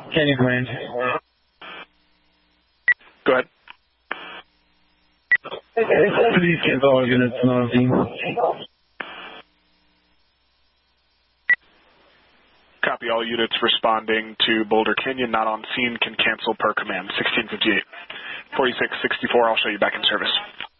Canyon Range. Go ahead. Please get all units on scene. Copy, all units responding to Boulder Canyon, not on scene, can cancel per command. 1658. 4664, I'll show you back in service.